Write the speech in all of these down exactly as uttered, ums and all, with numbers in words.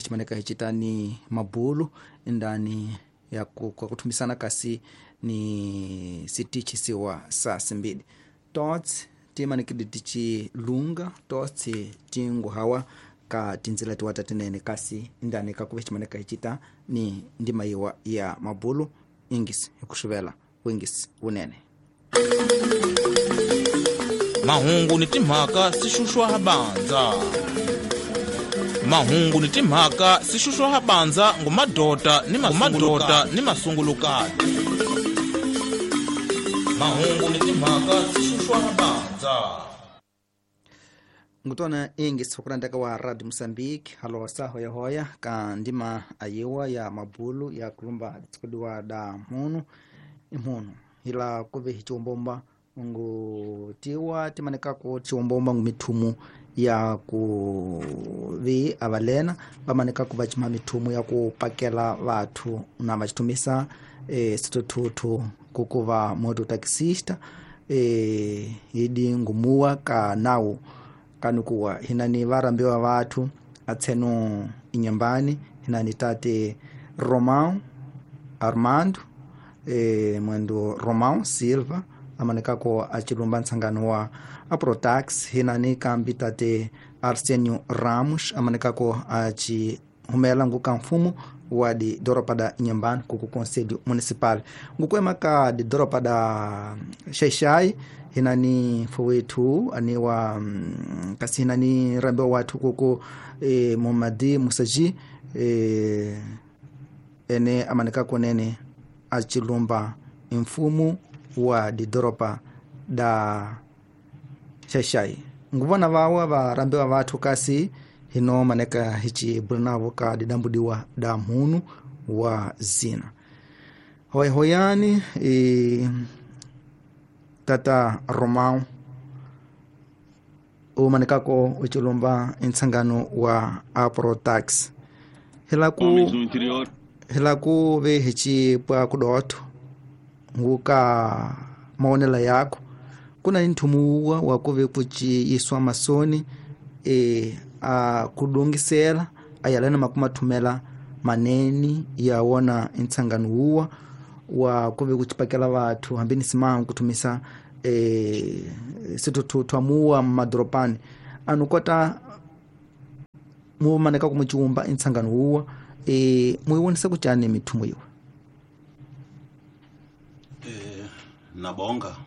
chimaneka hichita ni mabulu ndani ya ku, kwa kutumisana kasi ni sitichi siwa saa simbili tots timanikidi tichi lunga tots tingu hawa ka tinzila tiwata tinene kasi ndani kakuve chimaneka hichita ni ndima iwa ya mabulu ingisi ikushuvela wingisi unene mahungu ni timhaka sishushwa habanza mahungu ni timhaka sishushwa habanza ngumadota ni ngumadota ni masungulukati mahungu ni timhaka sishushwa habanza ngutona ingisi hukurandaka wa Radio Mozambique halo sa hoya hoya ka ndima ayiwa ya mabulu ya kulumba tsikudiwa da munu imunu ila kuve hichombomba ngu tiwa timaneka ko chombomba ngumithumu ya ku vi avalena bamaneka ku bachima mithumu ya ku pakela vathu na vachitumisa e sitututhu kukuva moto taxista e idi ngumuwa ka nawo kanukuwa hinani varambiwa vathu atsenu inyambani hinani tate Romão Armando e mwendo Romão Silva amanekako achilumba nsangano wa Aprotax hinani kambi tate Arsenio Ramos amanekako achihumela nguka mfumu wa di doropada Inhambane kuku conselho municipal ngukwema ka di doropada Xai-Xai hinani fowetu aniwa um, kasi hinani rambo watu kuku e, Momadi Musaji e, ene amanekako nene achilumba mfumu wa di doropa da Xai-Xai nguvona vawa varambiwa vathu kasi hino maneka hichi bulnavo ka didambudiwa da munu wa zina hoi hoyani e, tata Romão o manekako uchilumba insangano wa Aprotax hilaku hilaku ve hichi pa kudoto nguka maonela yako kuna intumuwa wakuve kuchi iswa masoni e a kudungisela ayalana makumathumela maneni yawona insangano uwa wa kuve kuchipakela vathu hambini simaha kutumisa e situthu amuwa madropani anukota mu maneka kumuchumba insangano uwa e muiwonisa kuchane mithumu iwa nabonga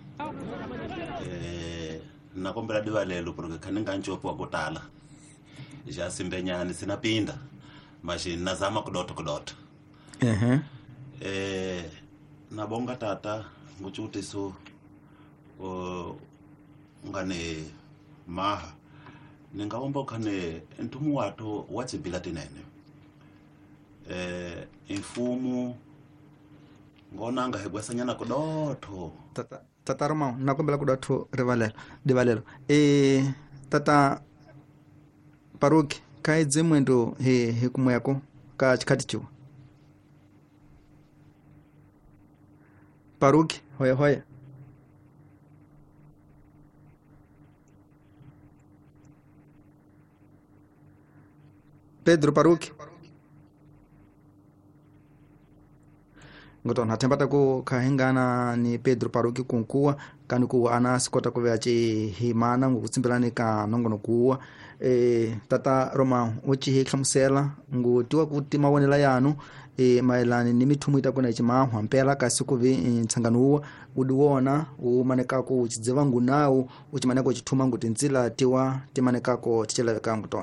eh nakombela divalelo porque khaninga njopo wakutala ja simbenyani sinapinda machine nazama kudoto kudoto ehe eh nabonga tata nguchuti so o ngane maha ningaomba khane ntumu wato watsibila tinene eh imfumu ngona nga hegwasanyana kudoto tata tata Romão nakombela kudoto rivalelo divalelo e tata Paruki kaidze mwendo he he kumweko ka chikati chiwa Paruki hoya hoya Pedro Paruki ngoto natembata ku kahengana ni Pedro Paruki kunkuwa kani ku ana sikota ku veachi himana ngukutsimbelani ka nongono kuwa e tata Romão uchi hekhamsela ngutiwa kuti mawonela yanu e mailani ni mithumu itakuna ichimahu ampela kasi kuvi ntsangano udiwona umanekako uchidziva ngunawo uchimaneko chithuma nguti nzila tiwa timanekako tichelaveka ngutona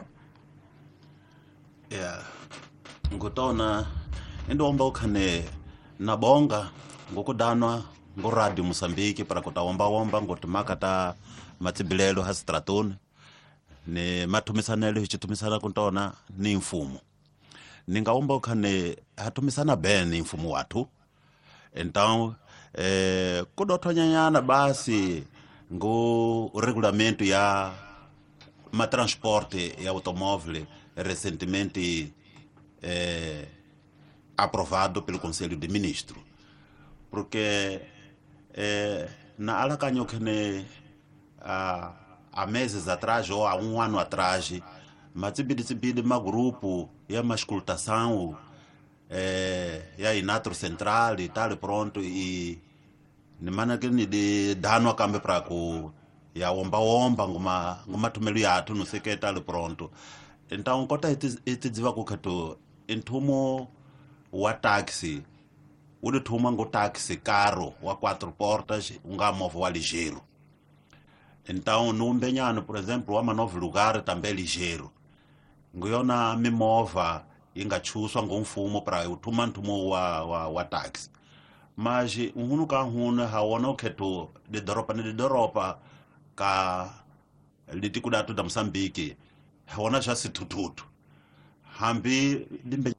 yeah ngutona endomba ukhane nabonga ngokudanwa ngo Radio Mozambique para kutawomba womba ngotimakata matsibilelo hastratone ne mathumisanelo hichitumisana kuntona ni mfumo ningaomba ukhane hatumisana bene mfumo wathu então eh kudothonyanyana basi ngo regulamento ya matransporte ya automóvel recentemente eh aprovado pelo Conselho de Ministros porque eh na alakanyo kene a há meses atrás ou há um ano atrás matsibidi tsibidi magrupo ya mascultação eh ya inatro central e tal pronto e ni mana que ni de dano kambe para ku ya omba omba nguma nguma tumelu ya tu no seke tal pronto então kota iti dziva ku khato intumo wa taxi o de tuma ngo taxi carro wa quatro portas unga movo wa ligeiro então no mbenhano por exemplo wa manovo lugar também ligeiro nguyona mimova ingachuswa ngomfumo para utuma ntumo wa wa, wa taxi mas unhunu ka hunu haona ukheto de doropa ne de doropa ka litiku datu da Moçambique haona já se tututu hambi limbe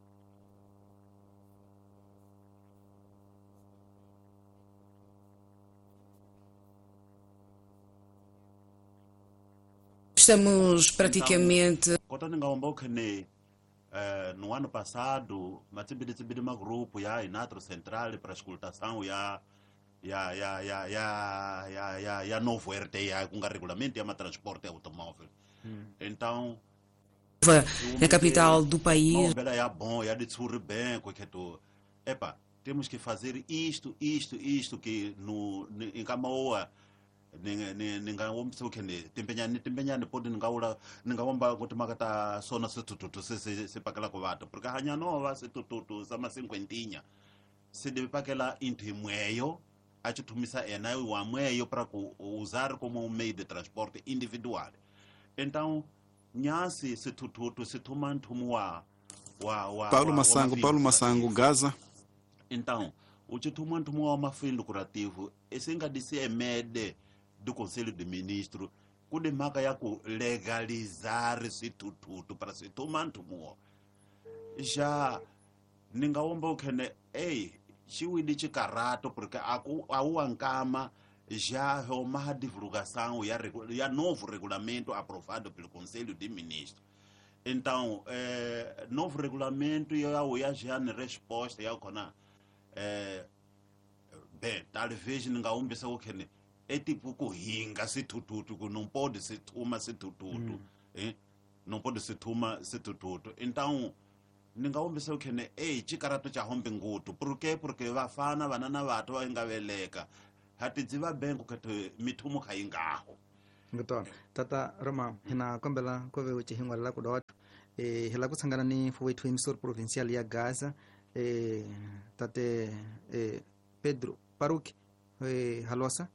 Estamos praticamente. Kota ningaomba ukhene eh no ano passado matsibidi tsibidi magrupo ya inatro central para escutação ya ya ya ya ya ya ya ya novo R T A com regulamento ya transporte automóvel. Hum. Então na capital do país. Bela é bom, é de surre bem, que tu, epa, temos que fazer isto, isto, isto que no em Camaoa ninga wombe so kene tempenyani tempenyani podi ninga ula ninga womba kuti makata sona sitututu se se se pakela ko vatu porque hanya nova sitututu sama cinquentinha se deve pakela into mweyo achitumisa ena wa mweyo para usar como um meio de transporte individual. Então nyasi sitututu situmantumwa wa wa Paulo Masango Paulo Masango Gaza. Então o chitumantumwa wa mafindo curativo esenga disse é mede do Conselho de Ministros, kude maka ya ku legalizar esse tututu para se tomar tumo. Já ningaomba ukene ei chiwidi chikarato porque aku au ankama já é uma divulgação ya ya novo regulamento aprovado pelo Conselho de Ministros. Então, eh, novo regulamento ya ya já na resposta ya kona eh bem, talvez ningaomba se ukene é tipo kuhinga sitututu que não pode se tuma sitututu mm. eh não pode se tuma sitututu então ningaombe se ukene eh chikarato cha hombe ngutu porque porque vafana vanana vatu vaingaveleka hati dziva bengu kati mitumu khaingaho ngito tata Roma hina kombela kove uchi hingwa la kudot eh hela kutsangana ni fuwetu emisor provincial ya Gaza eh tate eh Pedro Paruki eh halosa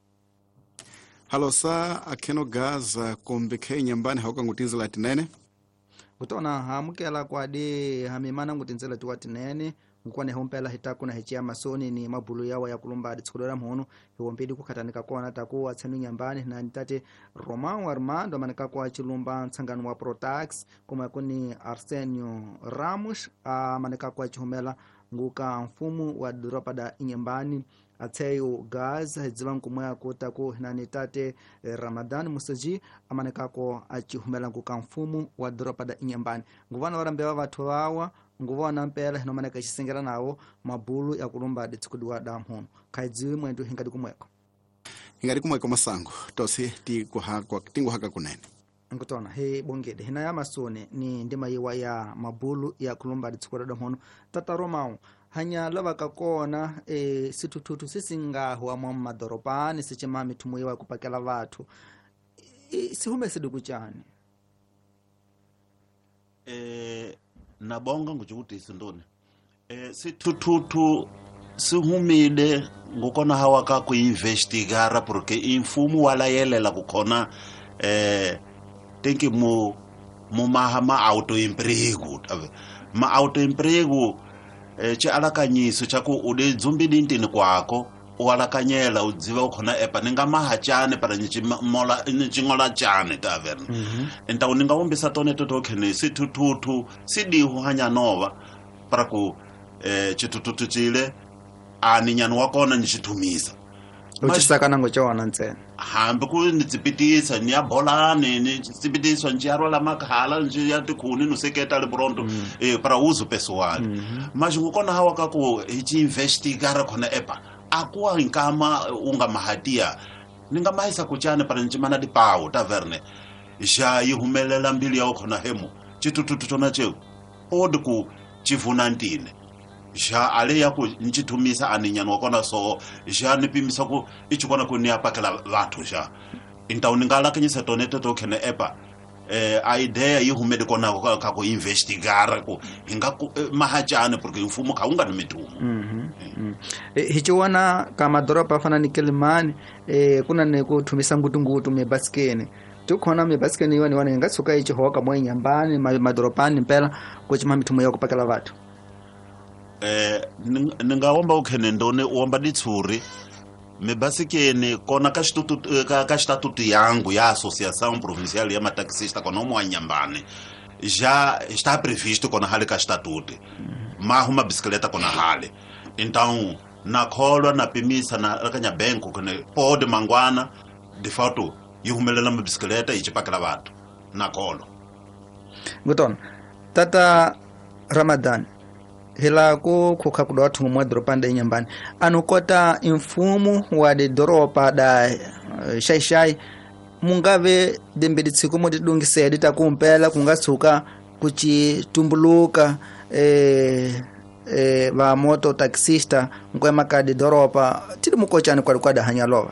Halosa akeno Gaza kombeke nyambani hauka ngutinzela atinene utona hamukela kwa de hamimana ngutinzela tu atinene ngkwane hompela hitako na hichia masoni ni mabulu yawa ya kulumba ditsukolera mhono hiwompedi kukatanika kona takuwa tsanu nyambani na nitate Roman Armando manika kwa chilumba ntsangano wa Protax kuma kuni Arsenio Ramos a manika kwa chihumela nguka mfumu wa dropa da inyambani Ateyo Gaza hidziva kumwaya kota ko hinanitate eh, Ramadan Musaji amaneka ko achihumela nguka mfumu wa dropa da inyambani nguvana warambewa watu wawa nguvana mpela hino maneka chisengera nawo mabulu ya kulumba ditsikudwa da mhono kaidziwe mwendo hingadi kumweko hingadi kumweko Masango tosi ti kuhakwa tingu haka kunene ngutona he bongede hina ya masone ni ndima yewa ya mabulu ya kulumba ditsikudwa da mhono tata Romao hanya lava kakona e sitututu sisinga huwa mwa doropani sichema mitumu yewa kupakela watu e, sihume siduku chani eh nabonga ngujukuti isindone eh sitututu sihumide ngokona hawaka ku investigara porque imfumu wala yelela kukona eh tenki mu mu mahama autoemprego ma autoemprego eh cha alakanyiso cha ku ude dzumbidi ntini kwako walakanyela udziva ukhona epa ninga mahachane para nchi mola nchi ngola chane tavern mm -hmm. Enta uninga wombisa tone toto khene sitututu sidi hanya nova para ku eh chitututu chile ani nyano wakona nchithumisa uchisaka nango chawana ntsena hambe ku nitsipitisa ni ya bolane ni tsipitisa njaro la makhala nje ya tikuni no seketa le pronto mm -hmm. eh para uso pessoal mm -hmm. Mas ngokona hawa ka ku ichi investigara khona epa akuwa inkama unga mahatia ninga maisa kuchane para nchimana di pao taverne ja yihumelela mbili yao khona hemo chitututu tona cheo ode ku chivuna ntine ja ale ya ku nchitumisa aninyana wakona so ja nipimisa ku ichikona ku ni apakela vathu ja intauningala kenyisa tonete to khene epa eh idea yihumede kona ka ku investigara ku inga ku mahajane porque mfumo kaunga ni mitumo mhm hichiwana kama doropa fana ni Kilimani eh kuna ne kutumisa ngutungutu me baskeni tukhona me baskeni yoni wana ngasuka ichi hoka mwe nyambani madoropani mpela kuchima mitumo yako pakela vathu eh ningaomba ukhene ndone uomba ditsuri me basikeni kona ka statutu ka statutu yangu ya associação provincial ya mataxista kona umwa nyambani já está previsto kona hale ka statuto ma uma bicicleta kona hale então na kholwa na pimisa na kanya benko kone pode mangwana de fato yihumelela ma bicicleta ichipakela vathu na kholo nguton tata Ramadan hila ku kukha kudoa thumwa dropanda inyambani anukota imfumu wa de doropa da uh, shai shai mungave dembedi tsiku modi dungise dita kumpela kungatsuka kuchitumbuluka eh eh va moto taxista ngwema kadi doropa tili mukochani kwa kwada hanyalova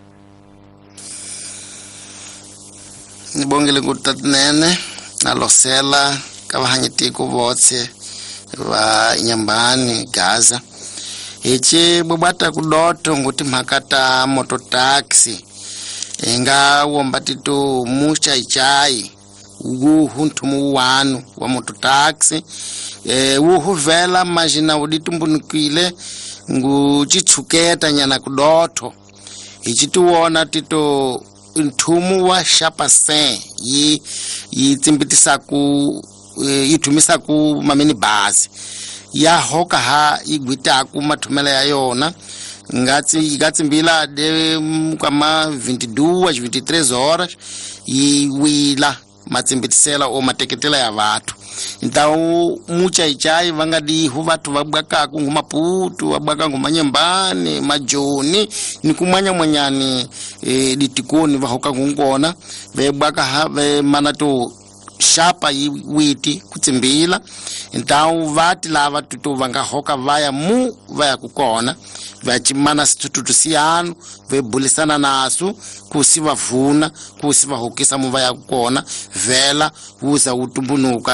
nibongele kutatnene nalosela kavahanyitiko votse va Nyambani Gaza eche bobata kudoto nguti makata moto taxi enga wombatito mucha ichai ugu huntumu wanu wa moto taxi e uhu vela majina uditumbunukile ngu chichuketa nyana kudoto ichituona tito ntumu wa shapa sen yi yitimbitisa ku yitumisa ku mamini basi ya hoka ha igwita ku mathumela ya yona ngati igatsimbila de kama vinte e duas, vinte e três horas e wila matsimbitisela o mateketela ya vathu então mucha ichai vanga di hu vathu vabwaka ku Maputo vabwaka ku Nyambani Majoni ni kumanya mwanyani e, ditikoni vahoka kungona vebwaka ha ve manato shapa witi kutsimbila então vati lava tutu vanga hoka vaya mu vaya kukona vachimana situtu sianu vebulisana nasu kusiva vuna kusiva hokisa mu vaya kukona vela uza utumbunuka